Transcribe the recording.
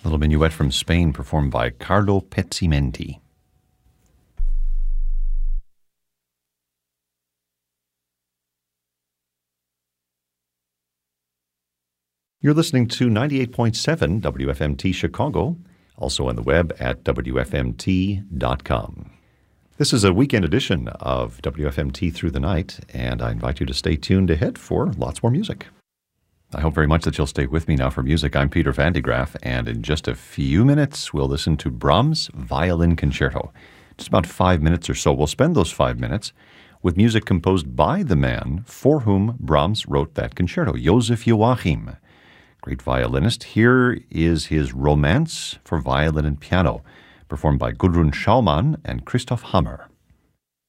Little minuet from Spain performed by Carlo Pezzimenti. You're listening to 98.7 WFMT Chicago, also on the web at WFMT.com. This is a weekend edition of WFMT Through the Night, and I invite you to stay tuned ahead for lots more music. I hope very much that you'll stay with me now for music. I'm Peter Van de Graaff, and in just a few minutes, we'll listen to Brahms' Violin Concerto. Just about 5 minutes or so. We'll spend those 5 minutes with music composed by the man for whom Brahms wrote that concerto, Joseph Joachim. Great violinist. Here is his Romance for Violin and Piano, performed by Gudrun Schaumann and Christoph Hammer.